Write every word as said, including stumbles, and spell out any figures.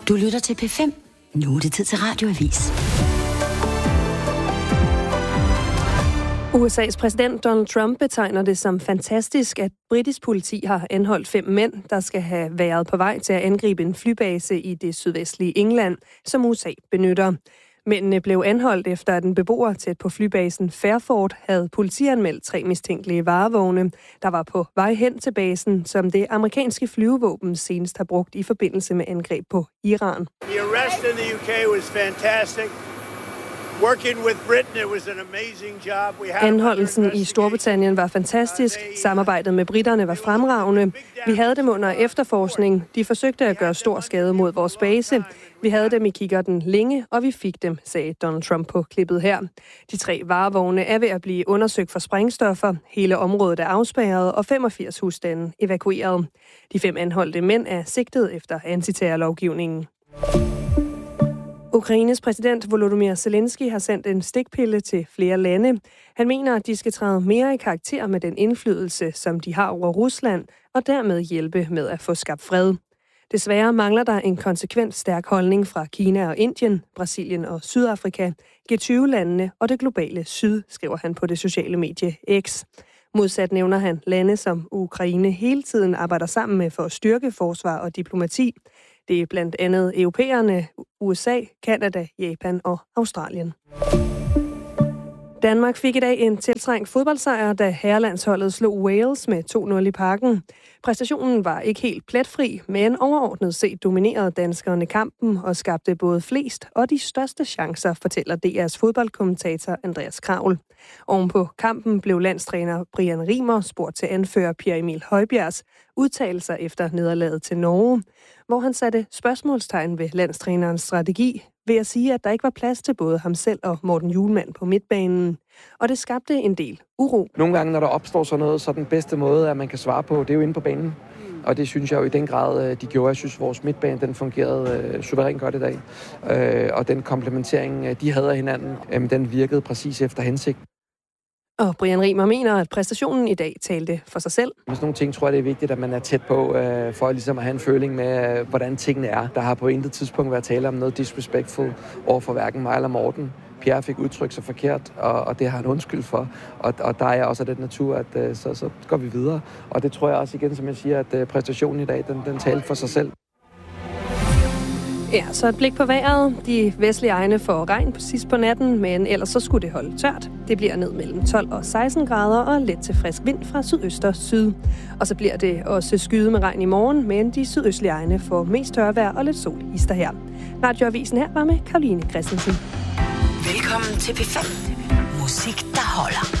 Du lytter til P fem. Nu er det tid til Radioavis. U S A's præsident Donald Trump betegner det som fantastisk, at britisk politi har anholdt fem mænd, der skal have været på vej til at angribe en flybase i det sydvestlige England, som U S A benytter. Mændene blev anholdt efter, at en beboer tæt på flybasen Fairford havde politianmeldt tre mistænkelige varevogne, der var på vej hen til basen, som det amerikanske flyvevåben senest har brugt i forbindelse med angreb på Iran. The arrest in the U K was fantastic. Working with Britain, it was an amazing job. We had Anholdelsen i Storbritannien var fantastisk. Samarbejdet med briterne var fremragende. Vi havde dem under efterforskning. De forsøgte at gøre stor skade mod vores base. Vi havde dem i kikkerten længe, og vi fik dem, sagde Donald Trump på klippet her. De tre varevogne er ved at blive undersøgt for sprængstoffer. Hele området er afspærret, og femogfirs husstande evakueret. De fem anholdte mænd er sigtet efter antiterrorlovgivningen. Ukraines præsident Volodymyr Zelensky har sendt en stikpille til flere lande. Han mener, at de skal træde mere i karakter med den indflydelse, som de har over Rusland, og dermed hjælpe med at få skabt fred. Desværre mangler der en konsekvent stærk holdning fra Kina og Indien, Brasilien og Sydafrika, G tyve-landene og det globale syd, skriver han på det sociale medie X. Modsat nævner han lande, som Ukraine hele tiden arbejder sammen med for at styrke forsvar og diplomati. Det er blandt andet europæerne, U S A, Canada, Japan og Australien. Danmark fik i dag en tiltrængt fodboldsejr, da herrelandsholdet slog Wales med to nul i Parken. Præstationen var ikke helt pletfri, men overordnet set dominerede danskerne kampen og skabte både flest og de største chancer, fortæller D R's fodboldkommentator Andreas Kravl. Ovenpå kampen blev landstræner Brian Rimer spurgt til anfører Pierre Emil Højbjergs udtalelser efter nederlaget til Norge, hvor han satte spørgsmålstegn ved landstrænerens strategi ved at sige, at der ikke var plads til både ham selv og Morten Hjulmand på midtbanen. Og det skabte en del uro. Nogle gange, når der opstår sådan noget, så den bedste måde, at man kan svare på, det er jo inde på banen. Og det synes jeg jo i den grad, de gjorde. Jeg synes, vores midtbane, den fungerede øh, suverænt godt i dag. Øh, og den komplementering, de havde af hinanden, øh, den virkede præcis efter hensigt. Og Brian Rimer mener, at præstationen i dag talte for sig selv. Med sådan nogle ting tror jeg, det er vigtigt, at man er tæt på, øh, for ligesom at have en føling med, øh, hvordan tingene er. Der har på intet tidspunkt været tale om noget disrespectful over for hverken mig eller Morten. Pierre fik udtrykt sig forkert, og, og det har han undskyld for. Og, og der er også den natur, at øh, så, så går vi videre. Og det tror jeg også igen, som jeg siger, at øh, præstationen i dag, den, den talte for sig selv. Ja, så et blik på vejret. De vestlige egne får regn på sidst på natten, men ellers så skulle det holde tørt. Det bliver ned mellem tolv og seksten grader og let til frisk vind fra sydøst og syd. Og så bliver det også skyde med regn i morgen, men de sydøstlige egne får mest tørvejr og lidt sol hister her. Radioavisen her var med Karoline Christensen. Velkommen til P fem. Musik, der holder.